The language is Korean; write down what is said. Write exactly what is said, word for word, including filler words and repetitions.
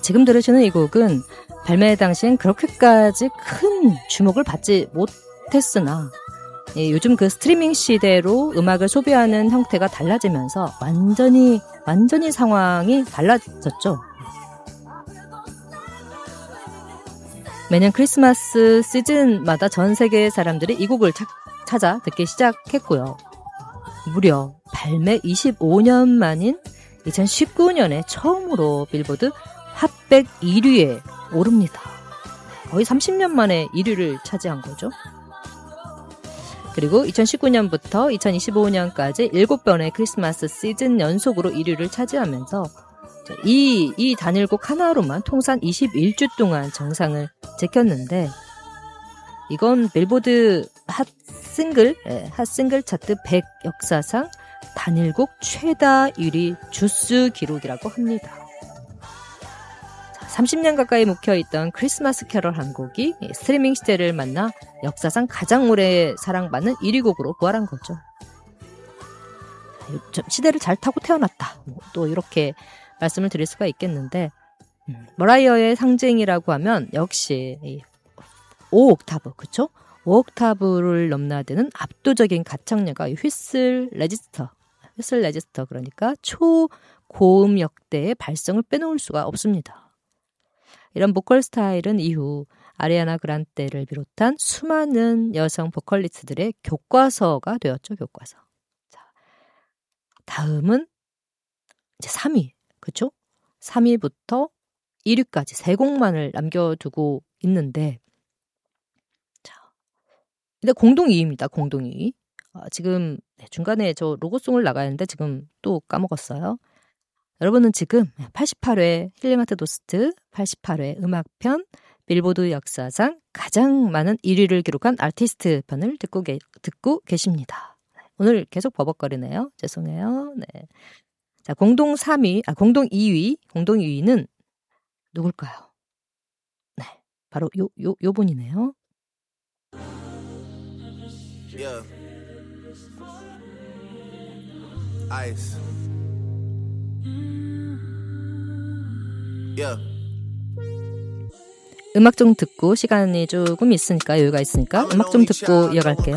지금 들으시는 이 곡은 발매 당시엔 그렇게까지 큰 주목을 받지 못했으나 예, 요즘 그 스트리밍 시대로 음악을 소비하는 형태가 달라지면서 완전히 완전히 상황이 달라졌죠. 매년 크리스마스 시즌마다 전 세계 사람들이 이 곡을 차, 찾아 듣기 시작했고요. 무려 발매 이십오 년 만인 이천십구 년에 처음으로 빌보드 핫백 일 위에 오릅니다. 거의 삼십 년 만에 일 위를 차지한 거죠. 그리고 이천십구 년부터 이천이십오 년까지 일곱 번의 크리스마스 시즌 연속으로 일 위를 차지하면서 이, 이 단일곡 하나로만 통산 이십일 주 동안 정상을 지켰는데 이건 빌보드 핫 싱글, 핫 싱글 차트 백 역사상 단일곡 최다 일 위 주수 기록이라고 합니다. 삼십 년 가까이 묵혀있던 크리스마스 캐럴 한 곡이 스트리밍 시대를 만나 역사상 가장 오래 사랑받는 일 위 곡으로 부활한 거죠. 시대를 잘 타고 태어났다. 또 이렇게 말씀을 드릴 수가 있겠는데 머라이어의 상징이라고 하면 역시 오 옥타브, 그쵸? 오 옥타브를 넘나드는 압도적인 가창력과 휘슬 레지스터, 휘슬 레지스터 그러니까 초고음 역대의 발성을 빼놓을 수가 없습니다. 이런 보컬 스타일은 이후 아리아나 그란데를 비롯한 수많은 여성 보컬리스트들의 교과서가 되었죠. 교과서. 자, 다음은 이제 삼 위, 그렇죠? 삼 위부터 일 위까지 세 곡만을 남겨두고 있는데, 자, 근데 공동 이 위입니다. 공동 이 위. 아, 지금 중간에 저 로고송을 나가야 하는데 지금 또 까먹었어요. 여러분은 지금 팔십팔 회 힐링하트 도스트, 팔십팔 회 음악편, 빌보드 역사상 가장 많은 일 위를 기록한 아티스트 편을 듣고, 게, 듣고 계십니다. 오늘 계속 버벅거리네요. 죄송해요. 네. 자, 공동 삼 위, 아, 공동 이 위, 공동 이 위는 누굴까요? 네. 바로 요, 요, 요 분이네요. Yeah. Ice. Yeah. 음악 좀 듣고 시간이 조금 있으니까 여유가 있으니까 음악 좀 듣고 이어갈게요.